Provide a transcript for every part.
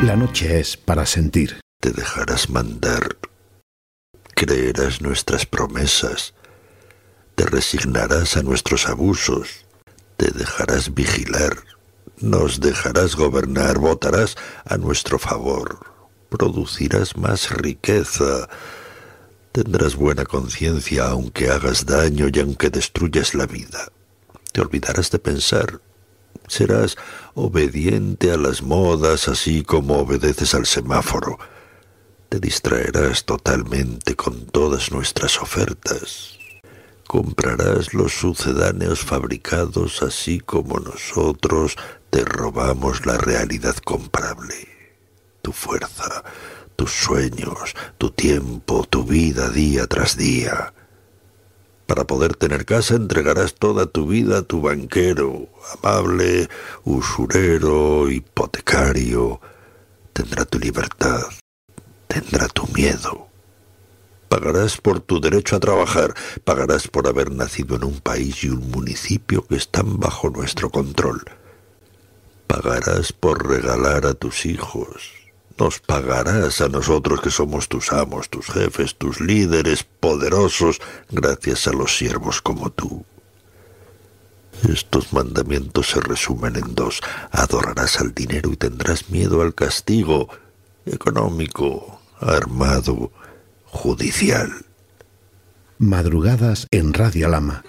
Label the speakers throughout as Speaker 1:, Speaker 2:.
Speaker 1: La noche es para sentir.
Speaker 2: Te dejarás mandar. Creerás nuestras promesas. Te resignarás a nuestros abusos. Te dejarás vigilar. Nos dejarás gobernar. Votarás a nuestro favor. Producirás más riqueza. Tendrás buena conciencia aunque hagas daño y aunque destruyas la vida. Te olvidarás de pensar. Serás obediente a las modas así como obedeces al semáforo. Te distraerás totalmente con todas nuestras ofertas. Comprarás los sucedáneos fabricados así como nosotros te robamos la realidad comprable. Tu fuerza, tus sueños, tu tiempo, tu vida día tras día. Para poder tener casa entregarás toda tu vida a tu banquero, amable, usurero, hipotecario. Tendrá tu libertad, tendrá tu miedo. Pagarás por tu derecho a trabajar, pagarás por haber nacido en un país y un municipio que están bajo nuestro control. Pagarás por regalar a tus hijos. Nos pagarás a nosotros que somos tus amos, tus jefes, tus líderes poderosos, gracias a los siervos como tú. Estos mandamientos se resumen en dos. Adorarás al dinero y tendrás miedo al castigo económico, armado, judicial.
Speaker 1: Madrugadas en Radio Alhama.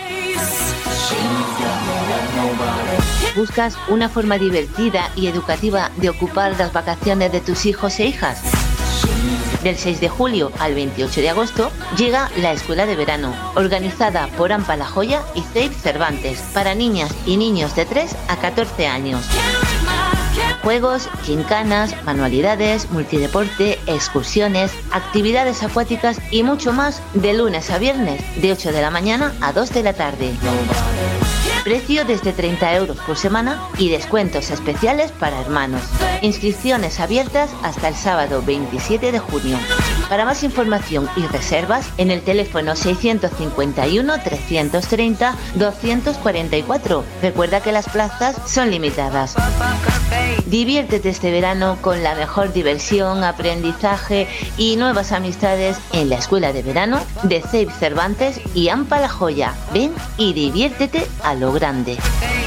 Speaker 3: ¿Buscas una forma divertida y educativa de ocupar las vacaciones de tus hijos e hijas? Del 6 de julio al 28 de agosto llega la Escuela de Verano, organizada por AMPA La Joya y CEIP Cervantes, para niñas y niños de 3 a 14 años. Juegos, gincanas, manualidades, multideporte, excursiones, actividades acuáticas y mucho más de lunes a viernes, de 8 de la mañana a 2 de la tarde. Precio desde 30 euros por semana y descuentos especiales para hermanos. Inscripciones abiertas hasta el sábado 27 de junio. Para más información y reservas, en el teléfono 651 330 244. Recuerda que las plazas son limitadas. Diviértete este verano con la mejor diversión, aprendizaje y nuevas amistades en la Escuela de Verano de CEIP Cervantes y AMPA La Joya. Ven y diviértete a lo grande.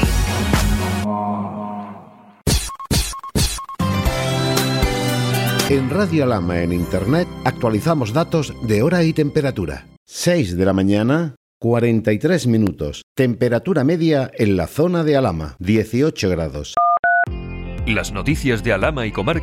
Speaker 1: En Radio Alhama en Internet actualizamos datos de hora y temperatura. 6 de la mañana, 43 minutos. Temperatura media en la zona de Alhama, 18 grados.
Speaker 4: Las noticias de Alhama y comarca